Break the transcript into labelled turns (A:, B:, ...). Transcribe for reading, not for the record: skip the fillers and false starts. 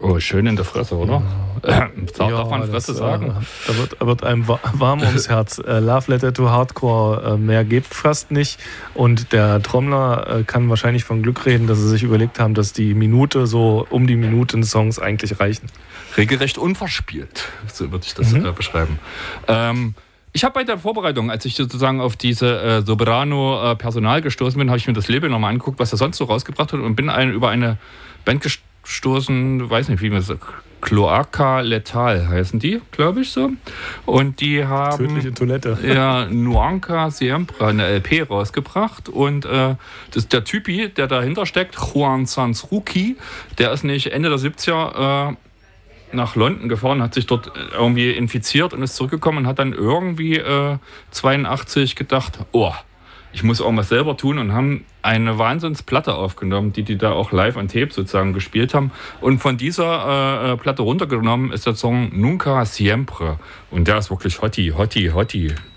A: Oh, schön in der Fresse, oder? Darf man Fresse sagen?
B: Da wird einem warm ums Herz. Love Letter to Hardcore, mehr gibt fast nicht. Und der Trommler kann wahrscheinlich von Glück reden, dass sie sich überlegt haben, dass die Minute, so um die Minuten Songs eigentlich reichen.
A: Regelrecht unverspielt, so würde ich das beschreiben. Ich habe bei der Vorbereitung, als ich sozusagen auf diese Soprano Personal gestoßen bin, habe ich mir das Label nochmal angeguckt, was er sonst so rausgebracht hat, und bin über eine Band gestoßen, weiß nicht, wie man sagt, Cloaca Letal heißen die, glaube ich so. Und die haben
B: tödliche Toilette.
A: Ja, Nunca Siempre, eine LP rausgebracht. Und das ist der Typi, der dahinter steckt, Juan Sansruki, der ist nicht Ende der 70er nach London gefahren, hat sich dort irgendwie infiziert und ist zurückgekommen und hat dann irgendwie 82 gedacht, ich muss irgendwas selber tun, und haben eine Wahnsinnsplatte aufgenommen, die da auch live an Tape sozusagen gespielt haben. Und von dieser Platte runtergenommen ist der Song Nunca Siempre. Und der ist wirklich Hottie.